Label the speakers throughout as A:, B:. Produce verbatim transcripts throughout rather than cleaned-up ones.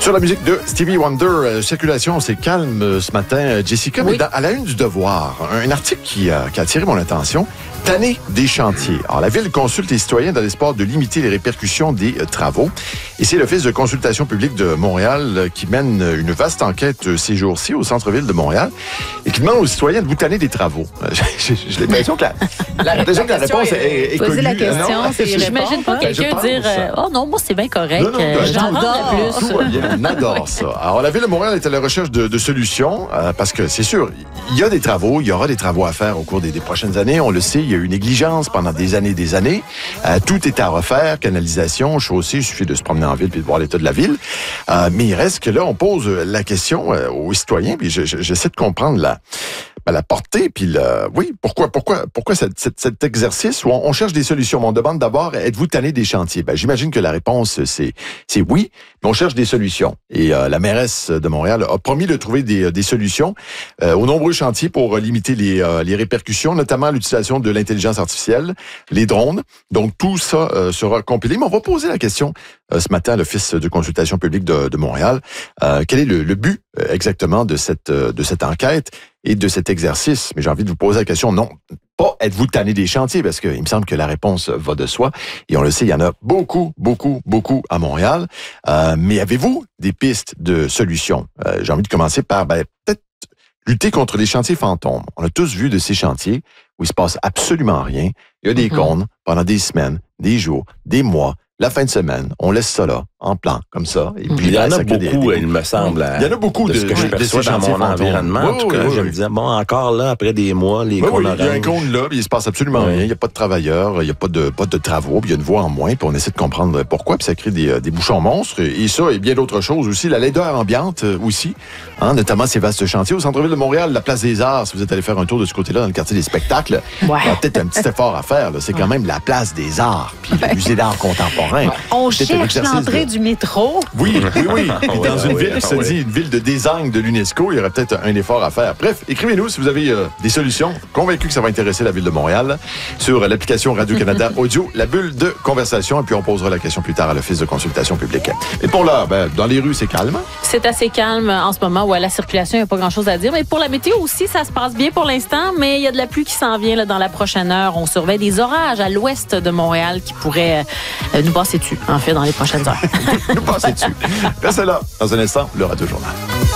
A: Sur la musique de Stevie Wonder, euh, circulation, c'est calme euh, ce matin, euh, Jessica, oui. Mais dans, à la une du Devoir, un, un article qui, euh, qui a attiré mon attention, tanné des chantiers. Alors, la Ville consulte les citoyens dans l'espoir de limiter les répercussions des euh, travaux. Et c'est l'Office de consultation publique de Montréal euh, qui mène une vaste enquête euh, ces jours-ci au centre-ville de Montréal et qui demande aux citoyens de vous tanner des travaux. Euh, j'ai, j'ai l'impression que la, la, la, la, la réponse est, est, est
B: poser
A: connue.
B: la question,
A: non?
B: c'est j'imagine pas quelqu'un dire euh, « Oh non, moi, c'est bien correct, non, non, euh, j'en vendrais plus. »
A: Tout va bien, on adore ça. Alors, la Ville de Montréal est à la recherche de, de solutions euh, parce que, c'est sûr, il y a des travaux, il y aura des travaux à faire au cours des, des prochaines années. On le sait, il y a eu une négligence pendant des années et des années. Euh, tout est à refaire, canalisation, chaussée, il suffit de se promener en ville puis de voir l'état de la ville. Euh, mais il reste que là, on pose la question euh, aux citoyens, puis je, je, j'essaie de comprendre la... Ben, la portée, puis le, oui, pourquoi, pourquoi, pourquoi cette, cette, cet exercice où on, on cherche des solutions? On demande d'abord, êtes-vous tanné des chantiers? Ben, j'imagine que la réponse, c'est, c'est oui, mais on cherche des solutions. Et euh, la mairesse de Montréal a promis de trouver des, des solutions euh, aux nombreux chantiers pour limiter les, euh, les répercussions, notamment l'utilisation de l'intelligence artificielle, les drones. Donc, tout ça euh, sera compilé. Mais on va poser la question euh, ce matin à l'Office de consultation publique de, de Montréal. Euh, quel est le, le but euh, exactement de cette, euh, de cette enquête et de cet exercice? Mais j'ai envie de vous poser la question, non, pas êtes-vous tanné des chantiers, parce qu'il me semble que la réponse va de soi. Et on le sait, il y en a beaucoup, beaucoup, beaucoup à Montréal. Euh, mais avez-vous des pistes de solutions? Euh, j'ai envie de commencer par ben, peut-être lutter contre les chantiers fantômes. On a tous vu de ces chantiers où il se passe absolument rien. Il y a des mm-hmm. cônes pendant des semaines, des jours, des mois. La fin de semaine, on laisse ça là, en plan, comme ça. Et puis,
C: il y en a beaucoup,
A: des, des...
C: il me semble.
A: Il y en a beaucoup
C: de, de ce que je perçois dans mon environnement.
A: Oui,
C: en tout cas,
A: oui,
C: je
A: oui.
C: me disais, bon, encore là, après des mois, les
A: oui,
C: cônes
A: oui, il y a un
C: oranges.
A: cône là, puis il se passe absolument oui. rien. Il n'y a pas de travailleurs, il n'y a pas de, pas de travaux, puis il y a une voie en moins, puis on essaie de comprendre pourquoi, puis ça crée des, des bouchons monstres. Et ça, et bien d'autres choses aussi. La laideur ambiante aussi, hein, notamment ces vastes chantiers. Au centre-ville de Montréal, la place des Arts, si vous êtes allé faire un tour de ce côté-là, dans le quartier des spectacles, ouais. il y a peut-être un petit effort à faire. Là. C'est quand même la place des Arts, puis le musée d'art contemporain.
B: On cherche l'entrée du métro.
A: Oui, oui, oui. Puis dans
C: oui,
A: une
C: oui,
A: ville qui se
C: oui.
A: dit une ville de design de l'UNESCO, il y aurait peut-être un effort à faire. Bref, écrivez-nous si vous avez euh, des solutions. Convaincu que ça va intéresser la ville de Montréal sur l'application Radio-Canada Audio, la bulle de conversation. Et puis on posera la question plus tard à l'Office de consultation publique. Et pour l'heure, ben, dans les rues, c'est calme.
B: C'est assez calme en ce moment où à la circulation, il n'y a pas grand-chose à dire. Mais pour la météo aussi, ça se passe bien pour l'instant. Mais il y a de la pluie qui s'en vient là, dans la prochaine heure. On surveille des orages à l'ouest de Montréal qui pourraient euh, nous passer dessus, en fait, dans les prochaines heures.
A: nous passer dessus. Restez là. Dans un instant, le Radio Journal.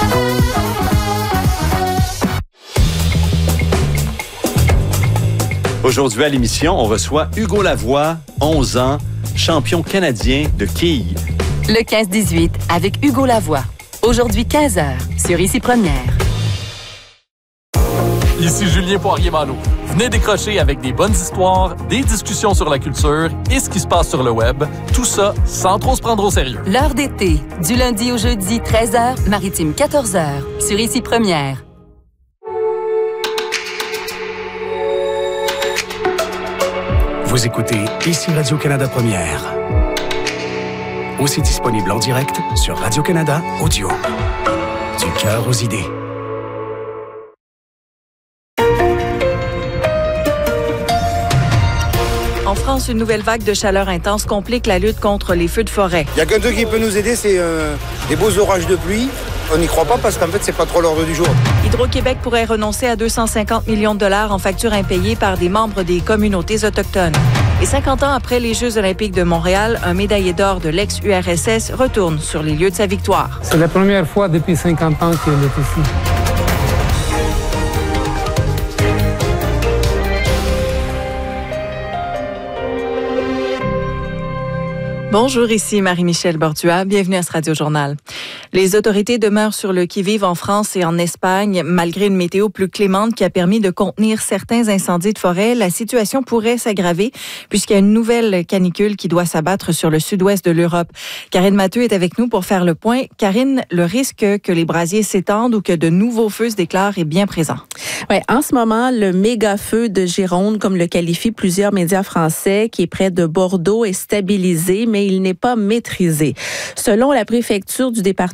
D: Aujourd'hui à l'émission, on reçoit Hugo Lavoie, onze ans, champion canadien de quilles.
E: Le quinze dix-huit avec Hugo Lavoie. Aujourd'hui quinze heures sur Ici Première.
F: Ici Julien Poirier-Malo. Venez décrocher avec des bonnes histoires, des discussions sur la culture et ce qui se passe sur le web. Tout ça sans trop se prendre au sérieux.
E: L'heure d'été, du lundi au jeudi, treize heures, maritime quatorze heures, sur Ici Première.
G: Vous écoutez Ici Radio-Canada Première. Aussi disponible en direct sur Radio-Canada Audio. Du cœur aux idées.
H: En France, une nouvelle vague de chaleur intense complique la lutte contre les feux de forêt.
I: Il y a qu'un truc qui peut nous aider, c'est euh, des beaux orages de pluie. On n'y croit pas parce qu'en fait, c'est pas trop l'ordre du jour.
H: Hydro-Québec pourrait renoncer à deux cent cinquante millions de dollars en factures impayées par des membres des communautés autochtones. Et cinquante ans après les Jeux olympiques de Montréal, un médaillé d'or de l'ex-U R S S retourne sur les lieux de sa victoire.
J: C'est la première fois depuis cinquante ans qu'il est ici.
H: Bonjour, ici Marie-Michel Bordua. Bienvenue à ce Radio-Journal. Les autorités demeurent sur le qui-vive en France et en Espagne. Malgré une météo plus clémente qui a permis de contenir certains incendies de forêt, la situation pourrait s'aggraver puisqu'il y a une nouvelle canicule qui doit s'abattre sur le sud-ouest de l'Europe. Karine Matteux est avec nous pour faire le point. Karine, le risque que les brasiers s'étendent ou que de nouveaux feux se déclarent est bien présent.
K: Oui, en ce moment, le méga-feu de Gironde, comme le qualifient plusieurs médias français, qui est près de Bordeaux, est stabilisé, mais il n'est pas maîtrisé. Selon la préfecture du département,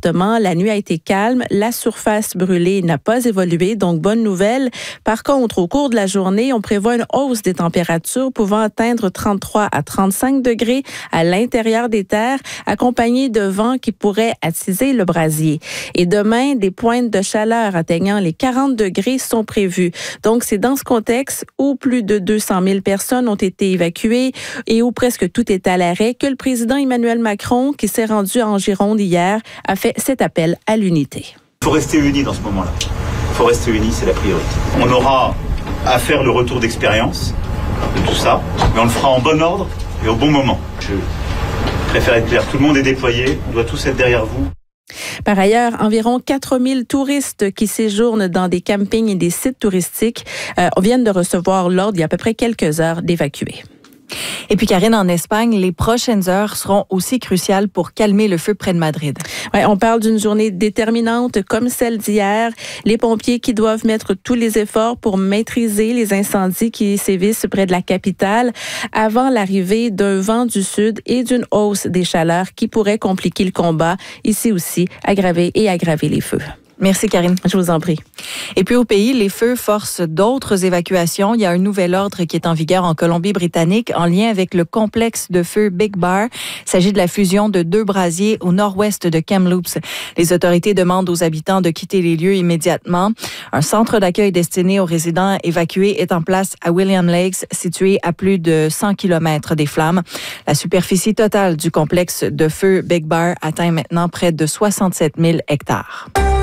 K: département. La nuit a été calme. La surface brûlée n'a pas évolué, donc bonne nouvelle. Par contre, au cours de la journée, on prévoit une hausse des températures pouvant atteindre trente-trois à trente-cinq degrés à l'intérieur des terres, accompagnés de vents qui pourraient attiser le brasier. Et demain, des pointes de chaleur atteignant les quarante degrés sont prévues. Donc, c'est dans ce contexte où plus de deux cent mille personnes ont été évacuées et où presque tout est à l'arrêt que le président Emmanuel Macron, qui s'est rendu en Gironde hier, a fait cet appel à l'unité.
L: Il faut rester unis dans ce moment-là. Il faut rester unis, c'est la priorité. On aura à faire le retour d'expérience de tout ça, mais on le fera en bon ordre et au bon moment. Je préfère être clair, tout le monde est déployé, on doit tous être derrière vous.
K: Par ailleurs, environ quatre mille touristes qui séjournent dans des campings et des sites touristiques euh, viennent de recevoir l'ordre il y a à peu près quelques heures d'évacuer.
H: Et puis, Karine, en Espagne, les prochaines heures seront aussi cruciales pour calmer le feu près de Madrid.
K: Ouais, on parle d'une journée déterminante comme celle d'hier. Les pompiers qui doivent mettre tous les efforts pour maîtriser les incendies qui sévissent près de la capitale avant l'arrivée d'un vent du sud et d'une hausse des chaleurs qui pourrait compliquer le combat. Ici aussi, aggraver et aggraver les feux.
H: Merci, Karine.
K: Je vous en prie.
H: Et puis au pays, les feux forcent d'autres évacuations. Il y a un nouvel ordre qui est en vigueur en Colombie-Britannique en lien avec le complexe de feu Big Bar. Il s'agit de la fusion de deux brasiers au nord-ouest de Kamloops. Les autorités demandent aux habitants de quitter les lieux immédiatement. Un centre d'accueil destiné aux résidents évacués est en place à William Lakes, situé à plus de cent kilomètres des flammes. La superficie totale du complexe de feu Big Bar atteint maintenant près de soixante-sept mille hectares.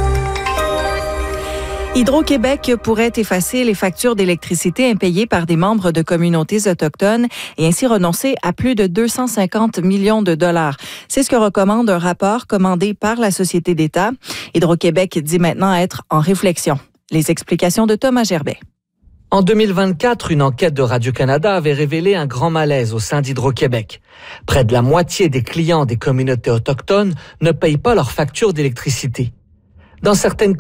H: Hydro-Québec pourrait effacer les factures d'électricité impayées par des membres de communautés autochtones et ainsi renoncer à plus de deux cent cinquante millions de dollars. C'est ce que recommande un rapport commandé par la Société d'État. Hydro-Québec dit maintenant être en réflexion. Les explications de Thomas Gerbet.
M: En deux mille vingt-quatre, une enquête de Radio-Canada avait révélé un grand malaise au sein d'Hydro-Québec. Près de la moitié des clients des communautés autochtones ne payent pas leurs factures d'électricité. Dans certaines